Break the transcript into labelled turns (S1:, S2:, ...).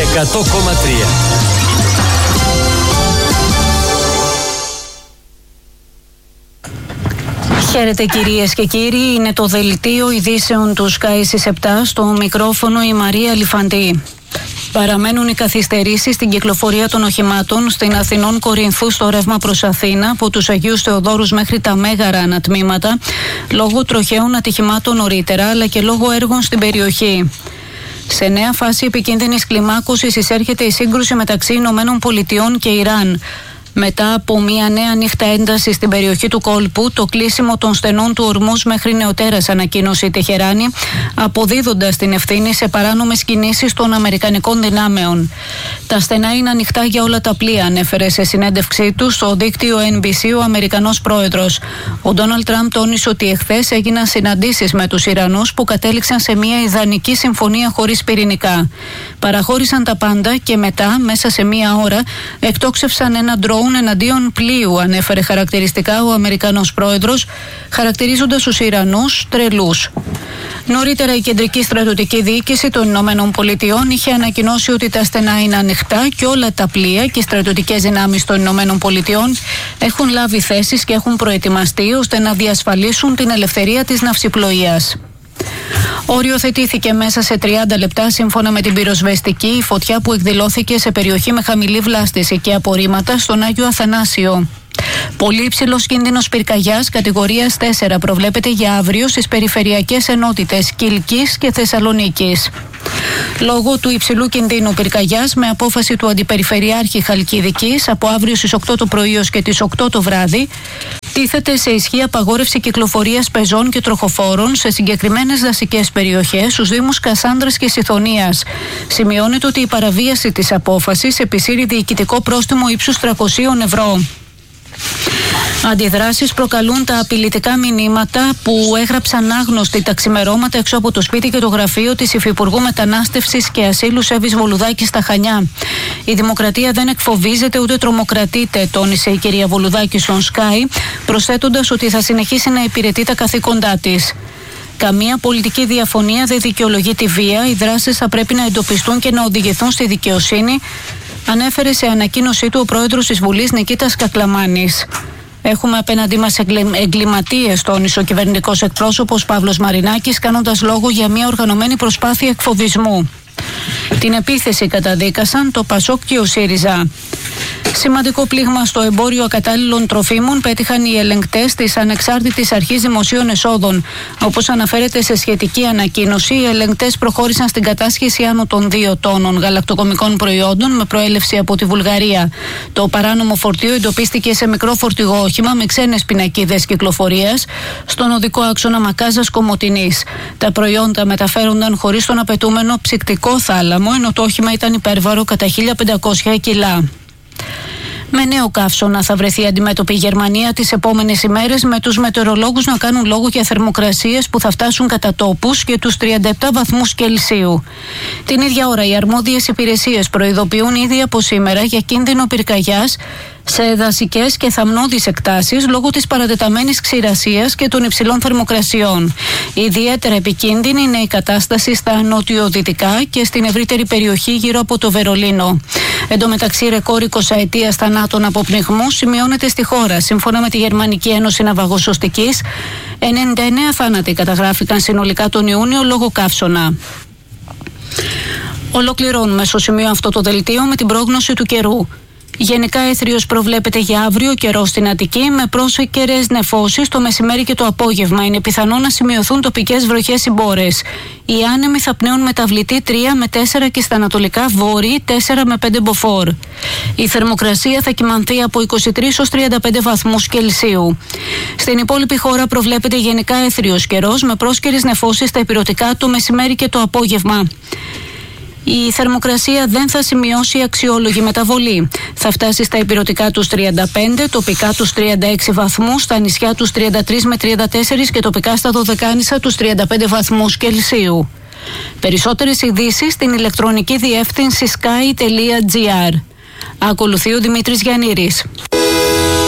S1: 100,3.
S2: Χαίρετε κυρίες και κύριοι, είναι το δελτίο ειδήσεων του Sky στις 7, στο μικρόφωνο η Μαρία Λιφαντή. Παραμένουν οι καθυστερήσεις στην κυκλοφορία των οχημάτων στην Αθηνών Κορινθού στο ρεύμα προς Αθήνα από τους Αγίους Θεοδόρους μέχρι τα Μέγαρα ανατμήματα λόγω τροχαίων ατυχημάτων νωρίτερα αλλά και λόγω έργων στην περιοχή. Σε νέα φάση επικίνδυνης κλιμάκωσης εισέρχεται η σύγκρουση μεταξύ Ηνωμένων Πολιτειών και Ιράν. Μετά από μια νέα νύχτα ένταση στην περιοχή του κόλπου, το κλείσιμο των στενών του Ορμούζ μέχρι νεοτέρας, ανακοίνωσε η Τεχεράνη, αποδίδοντας την ευθύνη σε παράνομες κινήσεις των Αμερικανικών δυνάμεων. Τα στενά είναι ανοιχτά για όλα τα πλοία, ανέφερε σε συνέντευξή του στο δίκτυο NBC ο Αμερικανός πρόεδρος. Ο Ντόναλντ Τραμπ τόνισε ότι εχθές έγιναν συναντήσεις με τους Ιρανούς που κατέληξαν σε μια ιδανική συμφωνία χωρίς πυρηνικά. Παραχώρησαν τα πάντα και μετά, μέσα σε μία ώρα, εκτόξευσαν ένα ντρόουν εναντίον πλοίου, ανέφερε χαρακτηριστικά ο Αμερικανός πρόεδρος, χαρακτηρίζοντας τους Ιρανούς τρελούς. Νωρίτερα, η Κεντρική Στρατιωτική Διοίκηση των Ηνωμένων Πολιτειών είχε ανακοινώσει ότι τα στενά είναι ανοιχτά και όλα τα πλοία και οι στρατιωτικές δυνάμεις των Ηνωμένων Πολιτειών έχουν λάβει θέσεις και έχουν προετοιμαστεί ώστε να διασφαλίσουν την ελευθερία της ναυσιπλοείας. Οριοθετήθηκε μέσα σε 30 λεπτά σύμφωνα με την πυροσβεστική η φωτιά που εκδηλώθηκε σε περιοχή με χαμηλή βλάστηση και απορρίμματα στον Άγιο Αθανάσιο. Πολύ υψηλός κίνδυνος πυρκαγιάς κατηγορίας 4 προβλέπεται για αύριο στις περιφερειακές ενότητες Κιλκής και Θεσσαλονίκης. Λόγω του υψηλού κινδύνου πυρκαγιάς, με απόφαση του Αντιπεριφερειάρχη Χαλκιδικής, από αύριο στις 8 το πρωί ως και τις 8 το βράδυ, τίθεται σε ισχύ απαγόρευση κυκλοφορίας πεζών και τροχοφόρων σε συγκεκριμένες δασικές περιοχές στους Δήμους Κασάνδρας και Σιθωνίας. Σημειώνεται ότι η παραβίαση της απόφασης επισύρει διοικητικό πρόστιμο ύψους 300 ευρώ. Αντιδράσεις προκαλούν τα απειλητικά μηνύματα που έγραψαν άγνωστοι τα ξημερώματα έξω από το σπίτι και το γραφείο της Υφυπουργού Μετανάστευσης και Ασύλου Εύης Βολουδάκη στα Χανιά. Η δημοκρατία δεν εκφοβίζεται ούτε τρομοκρατείται, τόνισε η κυρία Βολουδάκη στον Sky, προσθέτοντας ότι θα συνεχίσει να υπηρετεί τα καθήκοντά της. Καμία πολιτική διαφωνία δεν δικαιολογεί τη βία, οι δράσεις θα πρέπει να εντοπιστούν και να οδηγηθούν στη δικαιοσύνη, ανέφερε σε ανακοίνωσή του ο πρόεδρος της Βουλής Νικήτας Κακλαμάνης. Έχουμε απέναντί μας εγκληματίες, τόνισε ο κυβερνητικός εκπρόσωπος Παύλος Μαρινάκης, κάνοντας λόγο για μια οργανωμένη προσπάθεια εκφοβισμού. Την επίθεση καταδίκασαν το ΠΑΣΟΚ και ο ΣΥΡΙΖΑ. Σημαντικό πλήγμα στο εμπόριο ακατάλληλων τροφίμων πέτυχαν οι ελεγκτές της Ανεξάρτητης Αρχής Δημοσίων Εσόδων. Όπως αναφέρεται σε σχετική ανακοίνωση, οι ελεγκτές προχώρησαν στην κατάσχεση άνω των 2 τόνων γαλακτοκομικών προϊόντων με προέλευση από τη Βουλγαρία. Το παράνομο φορτίο εντοπίστηκε σε μικρό φορτηγό όχημα με ξένες πινακίδες κυκλοφορίας στον οδικό άξονα Μακάζας Κομοτηνής. Τα προϊόντα μεταφέρονταν χωρίς τον απαιτούμενο ψυκτικό θάλαμο, ενώ το όχημα ήταν υπέρβαρο κατά 1.500 κιλά. Με νέο καύσωνα θα βρεθεί αντιμέτωπη η Γερμανία τις επόμενες ημέρες, με τους μετεωρολόγους να κάνουν λόγο για θερμοκρασίες που θα φτάσουν κατά τόπους και τους 37 βαθμούς Κελσίου. Την ίδια ώρα, οι αρμόδιες υπηρεσίες προειδοποιούν ήδη από σήμερα για κίνδυνο πυρκαγιάς σε δασικές και θαμνώδεις εκτάσεις λόγω της παρατεταμένης ξηρασίας και των υψηλών θερμοκρασιών. Ιδιαίτερα επικίνδυνη είναι η κατάσταση στα νοτιοδυτικά και στην ευρύτερη περιοχή γύρω από το Βερολίνο. Εν τω μεταξύ, ρεκόρ 20ετίας θανάτων από πνιγμούς σημειώνεται στη χώρα. Σύμφωνα με τη Γερμανική Ένωση Ναυαγοσωστικής, 99 θάνατοι καταγράφηκαν συνολικά τον Ιούνιο λόγω καύσωνα. Ολοκληρώνουμε στο σημείο αυτό το δελτίο με την πρόγνωση του καιρού. Γενικά έθριος προβλέπεται για αύριο, καιρό στην Αττική με πρόσφαιρες νεφώσεις το μεσημέρι και το απόγευμα. Είναι πιθανό να σημειωθούν τοπικές βροχές ή μπόρες. Οι άνεμοι θα πνέουν μεταβλητή 3 με 4 και στα ανατολικά βόρειοι 4 με 5 μποφόρ. Η θερμοκρασία θα κυμανθεί από 23 ως 35 βαθμούς Κελσίου. Στην υπόλοιπη χώρα προβλέπεται γενικά έθριος καιρός με πρόσκαιρες νεφώσεις στα ηπειρωτικά το μεσημέρι και το απόγευμα. Η θερμοκρασία δεν θα σημειώσει αξιόλογη μεταβολή. Θα φτάσει στα ηπειρωτικά τους 35, τοπικά τους 36 βαθμούς, στα νησιά τους 33 με 34 και τοπικά στα Δωδεκάνησα τους 35 βαθμούς Κελσίου. Περισσότερες ειδήσεις στην ηλεκτρονική διεύθυνση sky.gr. Ακολουθεί ο Δημήτρης Γιαννήρης.